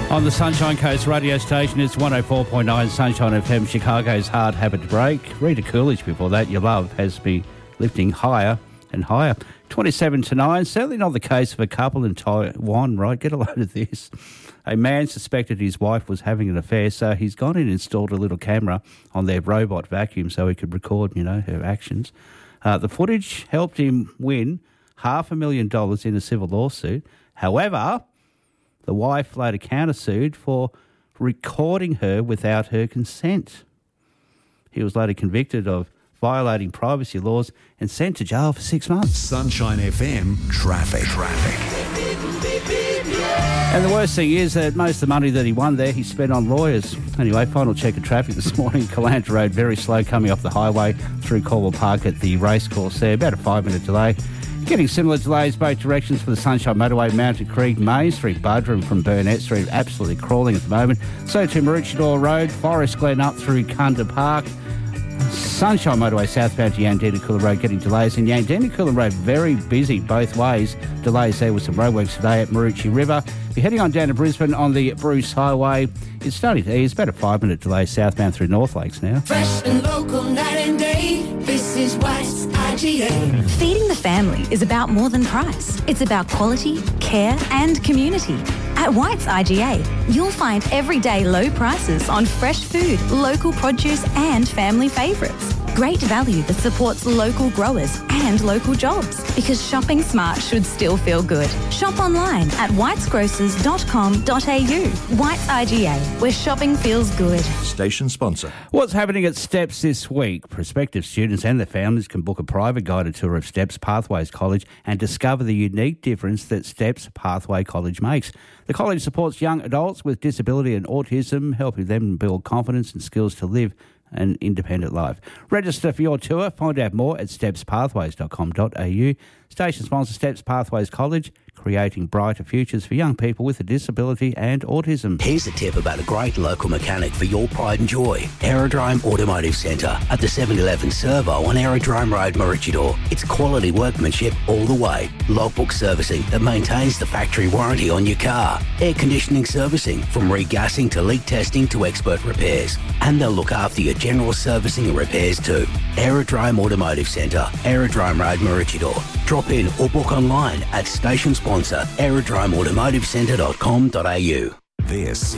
On the Sunshine Coast radio station, it's 104.9 Sunshine FM, Chicago's hard habit to break. Rita Coolidge before that, Your Love, has me lifting higher and higher. 27 to 9, certainly not the case of a couple in Taiwan, right? Get a load of this. A man suspected his wife was having an affair, so he's gone and installed a little camera on their robot vacuum so he could record, her actions. The footage helped him win $500,000 in a civil lawsuit. However, the wife later countersued for recording her without her consent. He was later convicted of violating privacy laws and sent to jail for 6 months. Sunshine FM Traffic. And the worst thing is that most of the money that he won there, he spent on lawyers. Anyway, final check of traffic this morning. Calanta Road, very slow coming off the highway through Caldwell Park at the racecourse there. About a 5-minute delay. Getting similar delays both directions for the Sunshine Motorway, Mountain Creek, Main Street, Buderim from Burnett Street, absolutely crawling at the moment. So to Maroochydore Road, Forest Glen up through Kunda Park. Sunshine Motorway southbound to Yandina-Coolah Road getting delays. And Yandina-Coolah Road very busy both ways. Delays there with some roadworks today at Maroochy River. If you're heading on down to Brisbane on the Bruce Highway, it's starting to ease. About a 5-minute delay southbound through North Lakes now. Fresh and local night and day. This is White's IGA. Feeding the family is about more than price. It's about quality, care and community. At White's IGA, you'll find everyday low prices on fresh food, local produce and family favourites. Great value that supports local growers and local jobs, because shopping smart should still feel good. Shop online at whitesgrocers.com.au. White's IGA, where shopping feels good. Station sponsor. What's happening at STEPS this week? Prospective students and their families can book a private guided tour of STEPS Pathways College and discover the unique difference that STEPS Pathway College makes. The college supports young adults with disability and autism, helping them build confidence and skills to live an independent life. Register for your tour. Find out more at stepspathways.com.au. Station sponsor STEPS Pathways College, creating brighter futures for young people with a disability and autism. Here's a tip about a great local mechanic for your pride and joy. Aerodrome Automotive Centre at the 7-Eleven Servo on Aerodrome Road, Maroochydore. It's quality workmanship all the way. Logbook servicing that maintains the factory warranty on your car. Air conditioning servicing from regassing to leak testing to expert repairs. And they'll look after your general servicing and repairs too. Aerodrome Automotive Centre, Aerodrome Road, Maroochydore. Drop in or book online at station sponsor aerodromeautomotivecentre.com.au. This